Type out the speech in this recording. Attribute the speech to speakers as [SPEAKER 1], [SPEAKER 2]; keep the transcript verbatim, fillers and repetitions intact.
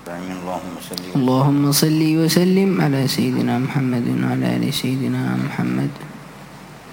[SPEAKER 1] اللهم صل
[SPEAKER 2] اللهم صل وسلم على سيدنا محمد وعلى آل سيدنا محمد.